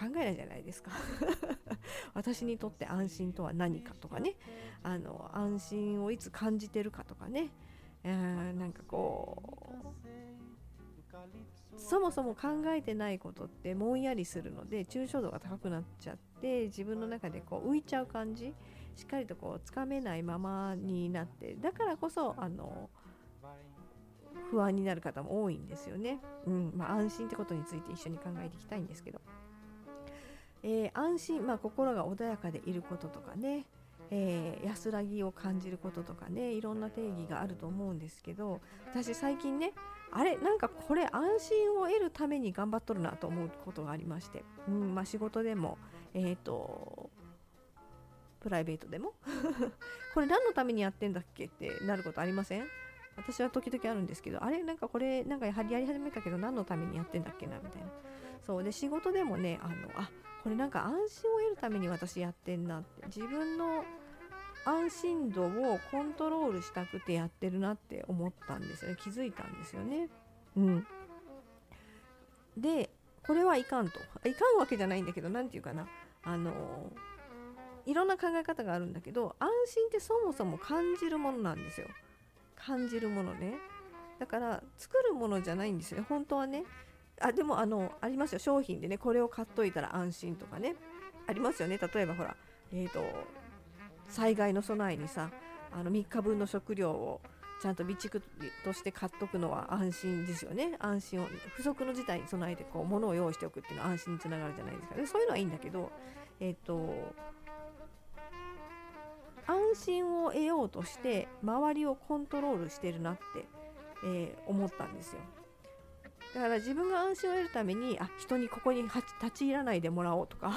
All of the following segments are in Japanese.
考えないじゃないですか私にとって安心とは何かとかね、安心をいつ感じてるかとかね、なんかこうそもそも考えてないことってぼんやりするので抽象度が高くなっちゃって、自分の中でこう浮いちゃう感じ、しっかりとこうつかめないままになって、だからこそ不安になる方も多いんですよね。安心ってことについて一緒に考えていきたいんですけど、安心、心が穏やかでいることとかね、安らぎを感じることとかね、いろんな定義があると思うんですけど、私最近ね、なんかこれ安心を得るために頑張っとるなと思うことがありまして、仕事でも、プライベートでもこれ何のためにやってんだっけってなることありません？私は時々あるんですけど、なんかこれなんかやり始めたけど何のためにやってんだっけなみたいな。そうで、仕事でもね、これなんか安心を得るために私やってんなって、自分の安心度をコントロールしたくてやってるなって思ったんですよね。気づいたんですよね。で、これはいかんわけじゃないんだけど、なんていうかな、いろんな考え方があるんだけど、安心ってそもそも感じるものなんですよ。感じるものね。だから作るものじゃないんですよね、本当はね。でもありますよ、商品でね、これを買っといたら安心とかね、ありますよね。例えばほら、災害の備えにさ、3日分の食料をちゃんと備蓄として買っとくのは安心ですよね。安心を、不測の事態に備えてこう物を用意しておくっていうのは安心につながるじゃないですか。でそういうのはいいんだけど、安心を得ようとして周りをコントロールしてるなって、思ったんですよ。だから自分が安心を得るために人にここに立ち入らないでもらおうとか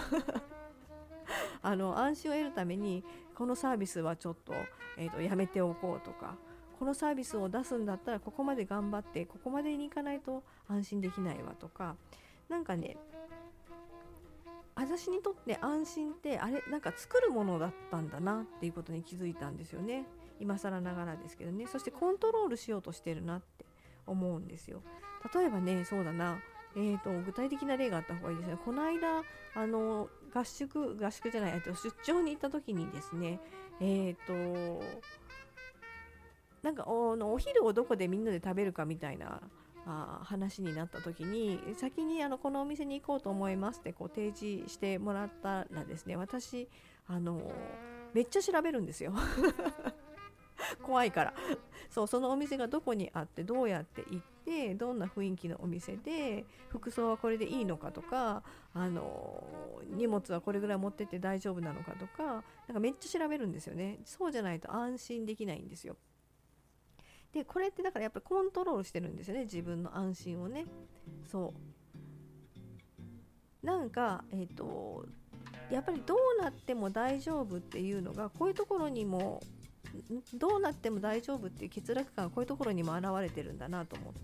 安心を得るためにこのサービスはちょっと、やめておこうとか、このサービスを出すんだったらここまで頑張ってここまでに行かないと安心できないわとか、なんかね、私にとって安心ってなんか作るものだったんだなっていうことに気づいたんですよね。今更ながらですけどね。そしてコントロールしようとしてるなって思うんですよ。例えばね、そうだな、具体的な例があった方がいいですね。この間合宿じゃない、出張に行った時にですね、なんかお昼をどこでみんなで食べるかみたいな話になった時に、先にこのお店に行こうと思いますってこう提示してもらったらですね、私めっちゃ調べるんですよ怖いからそのお店がどこにあってどうやって行ってどんな雰囲気のお店で服装はこれでいいのかとか、荷物はこれぐらい持ってって大丈夫なのかとか、なんかめっちゃ調べるんですよね。そうじゃないと安心できないんですよ。でこれってだからやっぱりコントロールしてるんですよね、自分の安心をね。なんかやっぱりどうなっても大丈夫っていうのがこういうところにも、どうなっても大丈夫っていう欠落感がこういうところにも現れてるんだなと思って、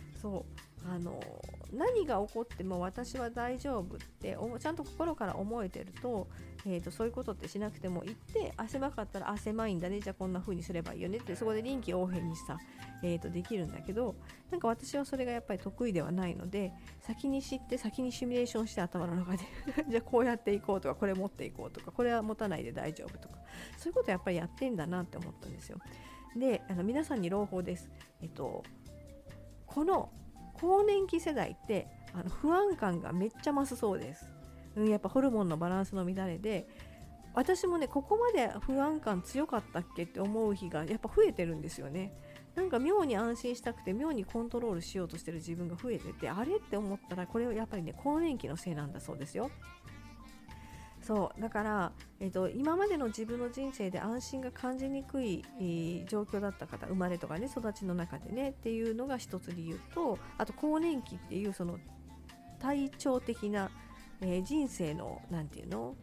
何が起こっても私は大丈夫ってちゃんと心から思えてると、そういうことってしなくてもいって、狭かったら狭いんだね、じゃあこんな風にすればいいよねってそこで臨機応変にさ、できるんだけど、なんか私はそれがやっぱり得意ではないので、先に知って先にシミュレーションして頭の中でじゃあこうやっていこうとか、これ持っていこうとか、これは持たないで大丈夫とか、そういうことやっぱりやってんだなって思ったんですよ。で皆さんに朗報です。この更年期世代って不安感がめっちゃ増すそうです。やっぱホルモンのバランスの乱れで、私もねここまで不安感強かったっけって思う日がやっぱ増えてるんですよね。なんか妙に安心したくて妙にコントロールしようとしてる自分が増えてて、あれって思ったらこれはやっぱりね更年期のせいなんだそうですよ。だから、今までの自分の人生で安心が感じにくい、状況だった方、生まれとかね育ちの中でねっていうのが一つ理由と、あと更年期っていうその体調的な、人生のなんていうの、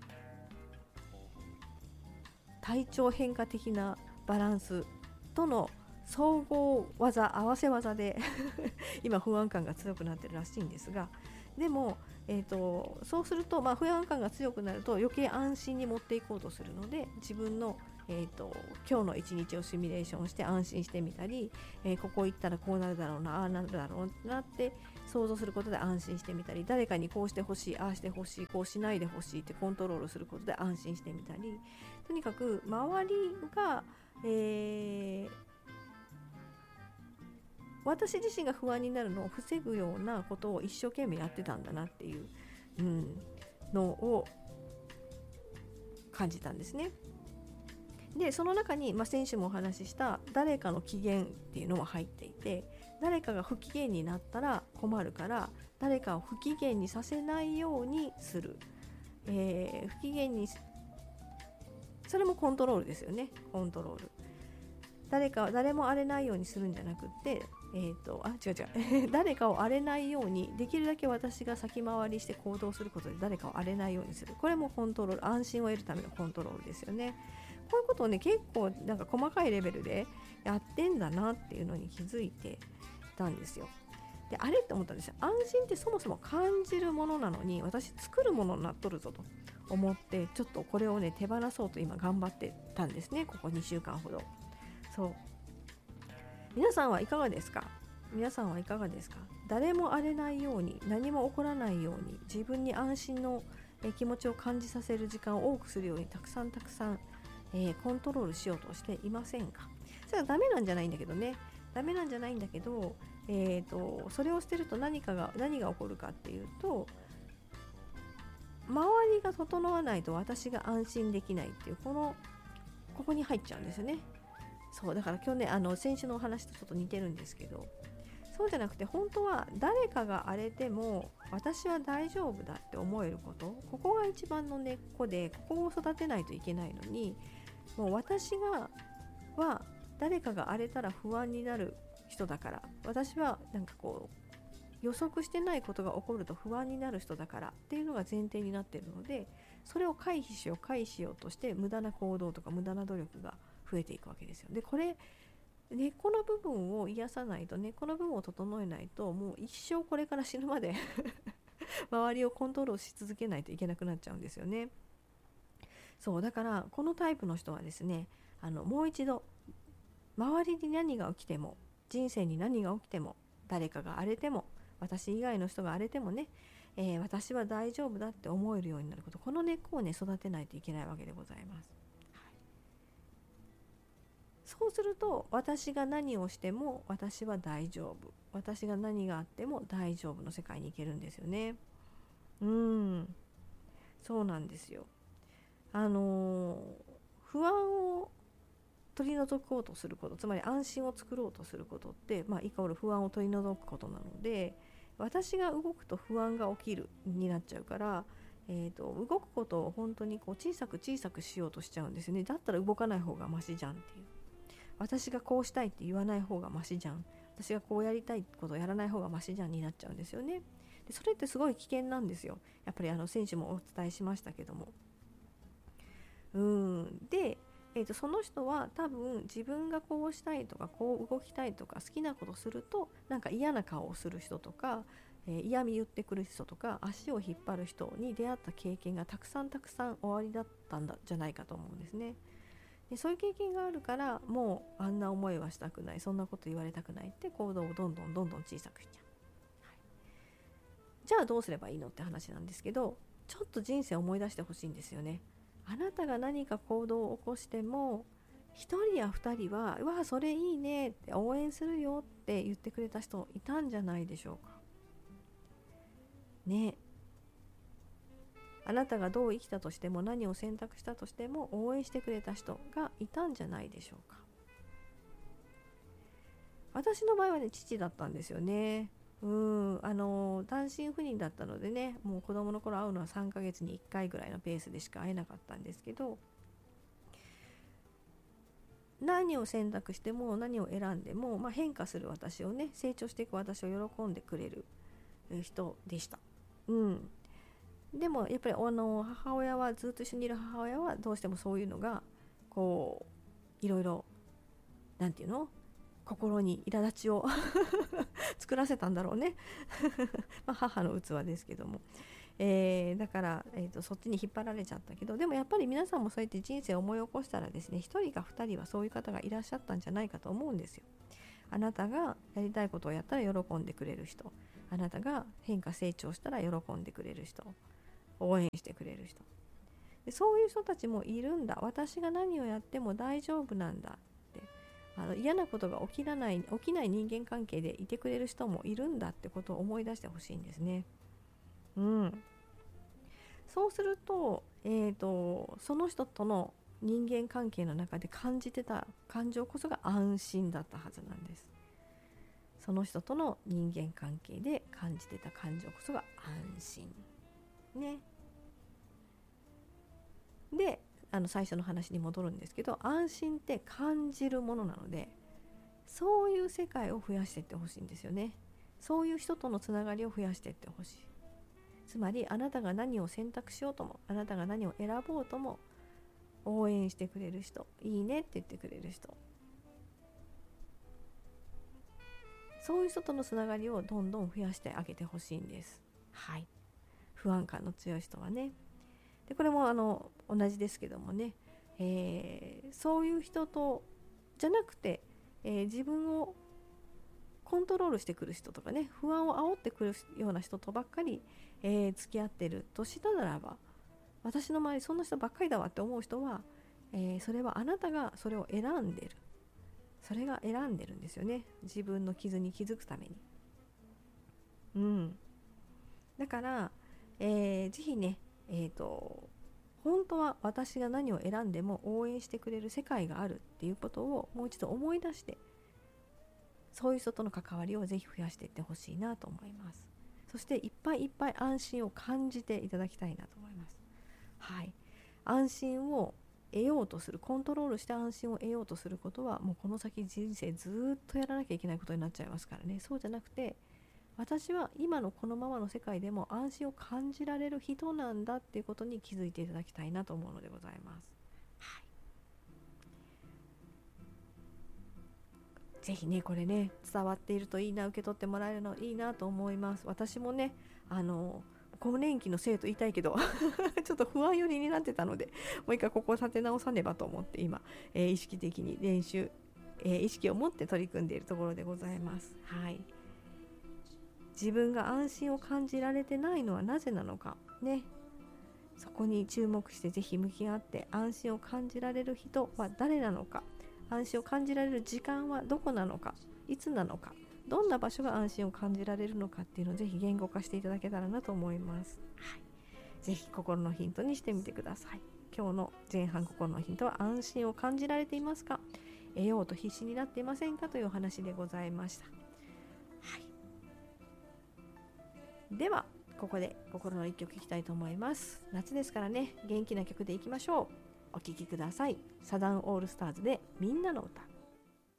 体調変化的なバランスとの総合技、合わせ技で今不安感が強くなってるらしいんですが、でも、そうすると、不安感が強くなると余計安心に持っていこうとするので、自分の、今日の一日をシミュレーションして安心してみたり、ここ行ったらこうなるだろうな、ああなるだろうなって想像することで安心してみたり、誰かにこうしてほしい、ああしてほしい、こうしないでほしいってコントロールすることで安心してみたり、とにかく周りが、私自身が不安になるのを防ぐようなことを一生懸命やってたんだなっていう、のを感じたんですね。でその中に、先週もお話しした誰かの機嫌っていうのも入っていて、誰かが不機嫌になったら困るから誰かを不機嫌にさせないようにする、不機嫌に、それもコントロールですよね。コントロール、誰も荒れないようにするんじゃなくって、誰かを荒れないように、できるだけ私が先回りして行動することで誰かを荒れないようにする。これもコントロール、安心を得るためのコントロールですよね。こういうことをね、結構なんか細かいレベルでやってんだなっていうのに気づいてたんですよ。で、あれって思ったんですよ。安心ってそもそも感じるものなのに、私作るものになっとるぞと思って、ちょっとこれをね手放そうと今頑張ってたんですね。ここ2週間ほど。そう。皆さんはいかがですか？誰も荒れないように、何も起こらないように、自分に安心の気持ちを感じさせる時間を多くするようにたくさんコントロールしようとしていませんか？それはダメなんじゃないんだけどね。それをしてると何が起こるかっていうと、周りが整わないと私が安心できないっていう、ここに入っちゃうんですよね。そうだから今日ね、先週のお話とちょっと似てるんですけど、そうじゃなくて、本当は誰かが荒れても私は大丈夫だって思えること、ここが一番の根っこで、ここを育てないといけないのに、もう私は誰かが荒れたら不安になる人だから、私はなんかこう予測してないことが起こると不安になる人だからっていうのが前提になっているので、それを回避しようとして無駄な行動とか無駄な努力が増えていくわけですよ。でこれ根っこの部分を癒さないと、根っこの部分を整えないと、もう一生これから死ぬまで周りをコントロールし続けないといけなくなっちゃうんですよね。そうだからこのタイプの人はですね、もう一度周りに何が起きても、人生に何が起きても、誰かが荒れても、私以外の人が荒れてもね、私は大丈夫だって思えるようになること、この根っこをね育てないといけないわけでございます。そうすると私が何をしても私は大丈夫、私が何があっても大丈夫の世界に行けるんですよね。そうなんですよ。不安を取り除こうとすること、つまり安心を作ろうとすることって、イコール不安を取り除くことなので、私が動くと不安が起きるになっちゃうから、動くことを本当にこう小さくしようとしちゃうんですよね。だったら動かない方がマシじゃんっていう、私がこうしたいって言わない方がマシじゃん、私がこうやりたいことをやらない方がマシじゃんになっちゃうんですよね。でそれってすごい危険なんですよ。やっぱり先週もお伝えしましたけども、で、その人は多分自分がこうしたいとかこう動きたいとか好きなことするとなんか嫌な顔をする人とか、嫌味言ってくる人とか足を引っ張る人に出会った経験がたくさんおありだったんじゃないかと思うんですね。でそういう経験があるから、もうあんな思いはしたくない、そんなこと言われたくないって行動をどんどん小さくしちゃう、じゃあどうすればいいのって話なんですけど、ちょっと人生を思い出してほしいんですよね。あなたが何か行動を起こしても、1人や2人はうわそれいいねって応援するよって言ってくれた人いたんじゃないでしょうかね。あなたがどう生きたとしても、何を選択したとしても応援してくれた人がいたんじゃないでしょうか。私の場合はね、父だったんですよね。単身赴任だったのでね、もう子供の頃会うのは3ヶ月に1回ぐらいのペースでしか会えなかったんですけど、何を選択しても何を選んでも、変化する私をね、成長していく私を喜んでくれる人でした。でもやっぱり母親は、ずっと一緒にいる母親はどうしてもそういうのがこういろいろなんていうの、心に苛立ちを作らせたんだろうね母の器ですけども、だから、そっちに引っ張られちゃったけど、でもやっぱり皆さんもそうやって人生を思い起こしたらですね、1人か2人はそういう方がいらっしゃったんじゃないかと思うんですよ。あなたがやりたいことをやったら喜んでくれる人、 あなたが変化成長したら喜んでくれる人、応援してくれる人で、そういう人たちもいるんだ、私が何をやっても大丈夫なんだって、嫌なことが起きない人間関係でいてくれる人もいるんだってことを思い出してほしいんですね。そうすると、その人との人間関係の中で感じてた感情こそが安心だったはずなんです。その人との人間関係で感じてた感情こそが安心ね。で、最初の話に戻るんですけど、安心って感じるものなので、そういう世界を増やしていってほしいんですよね。そういう人とのつながりを増やしていってほしい。つまりあなたが何を選択しようとも、あなたが何を選ぼうとも、応援してくれる人、いいねって言ってくれる人、そういう人とのつながりをどんどん増やしてあげてほしいんです。はい。不安感の強い人はね。でこれも同じですけどもね、そういう人とじゃなくて、自分をコントロールしてくる人とかね、不安を煽ってくるような人とばっかり、付き合ってるとしたならば、私の周りそんな人ばっかりだわって思う人は、それはあなたがそれを選んでる、それが選んでるんですよね。自分の傷に気づくために。だから、ぜひね、本当は私が何を選んでも応援してくれる世界があるっていうことをもう一度思い出して、そういう人との関わりをぜひ増やしていってほしいなと思います。そしていっぱいいっぱい安心を感じていただきたいなと思います。はい。安心を得ようとする、コントロールして安心を得ようとすることはもうこの先人生ずっとやらなきゃいけないことになっちゃいますからね。そうじゃなくて、私は今のこのままの世界でも安心を感じられる人なんだっていうことに気づいていただきたいなと思うのでございます。はい、ぜひねこれね伝わっているといいな、受け取ってもらえるのいいなと思います。私もね更年期のせいと言いたいけどちょっと不安寄りになってたので、もう一回ここを立て直さねばと思って今、意識的に練習、意識を持って取り組んでいるところでございます。はい。自分が安心を感じられてないのはなぜなのかね、そこに注目してぜひ向き合って、安心を感じられる人は誰なのか、安心を感じられる時間はどこなのか、いつなのか、どんな場所が安心を感じられるのかっていうのをぜひ言語化していただけたらなと思います。はい、ぜひ心のヒントにしてみてください。今日の前半心のヒントは、安心を感じられていますか、得ようと必死になっていませんかというお話でございました。はい、ではここで心の一曲いきたいと思います。夏ですからね、元気な曲でいきましょう。お聴きください。サザンオールスターズでみんなの歌。